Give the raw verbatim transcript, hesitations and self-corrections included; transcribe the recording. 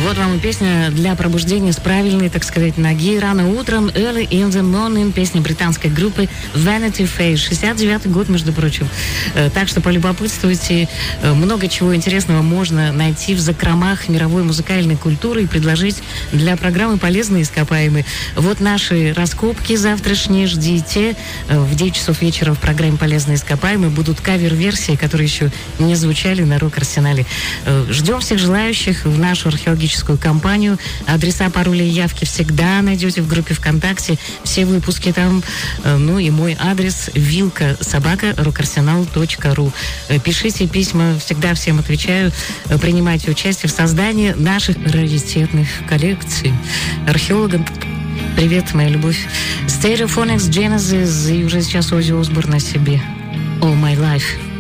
Вот вам и песня для пробуждения с правильной, так сказать, ноги. Рано утром, Early in the Morning, песня британской группы Vanity Fair. шестьдесят девятый год, между прочим. Так что полюбопытствуйте. Много чего интересного можно найти в закромах мировой музыкальной культуры и предложить для программы «Полезные ископаемые». Вот наши раскопки завтрашние. Ждите. В девять часов вечера в программе «Полезные ископаемые» будут кавер-версии, которые еще не звучали на рок-арсенале. Ждем всех желающих в нашу археологическую компанию. Адреса, пароли и явки всегда найдете в группе ВКонтакте. Все выпуски там. Ну и мой адрес вилка собака рокарсенал точка ру. Пишите письма, всегда всем отвечаю. Принимайте участие в создании наших раритетных коллекций. Археологам привет, моя любовь. Stereophonics Genesis и уже сейчас Оззи Осборн на себе. All My Life.